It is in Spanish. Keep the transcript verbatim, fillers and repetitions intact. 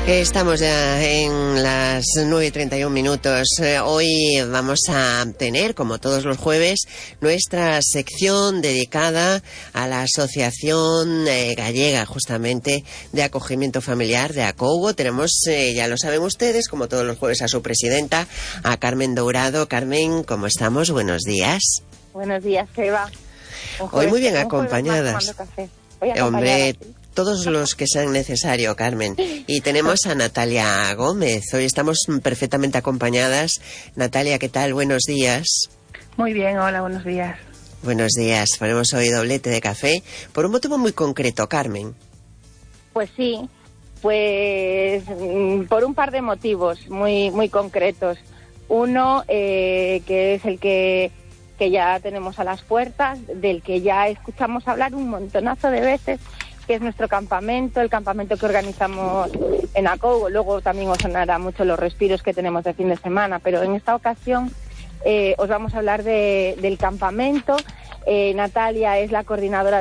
Estamos ya en las nueve y treinta y un minutos. Eh, hoy vamos a tener, como todos los jueves, nuestra sección dedicada a la Asociación eh, Gallega, justamente, de Acogimiento Familiar, de ACOUO. Tenemos, eh, ya lo saben ustedes, como todos los jueves, a su presidenta, a Carmen Dourado. Carmen, ¿cómo estamos? Buenos días. Buenos días, Eva. Hoy muy bien acompañadas. Hombre, todos los que sean necesario, Carmen. Y tenemos a Natalia Gómez. Hoy estamos perfectamente acompañadas. Natalia, ¿qué tal? Buenos días. Muy bien, hola, buenos días. Buenos días. Ponemos hoy doblete de café por un motivo muy concreto, Carmen. Pues sí, pues por un par de motivos muy muy concretos. Uno, eh, que es el que, que ya tenemos a las puertas, del que ya escuchamos hablar un montonazo de veces, que es nuestro campamento, el campamento que organizamos en ACOUO. Luego también os sonará mucho los respiros que tenemos de fin de semana, pero en esta ocasión eh, os vamos a hablar de, del campamento. Eh, Natalia es la coordinadora